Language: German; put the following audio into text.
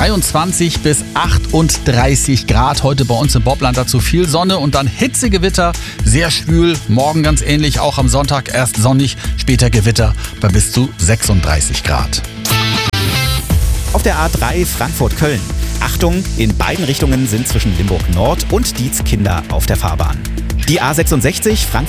23 bis 38 Grad heute bei uns im Bobland. Dazu viel Sonne und dann Hitzegewitter, sehr schwül. Morgen ganz ähnlich, auch am Sonntag erst sonnig, später Gewitter bei bis zu 36 Grad. Auf der A3 Frankfurt-Köln. Achtung, in beiden Richtungen sind zwischen Limburg Nord und Dietz Kinder auf der Fahrbahn. Die A66 Frankfurt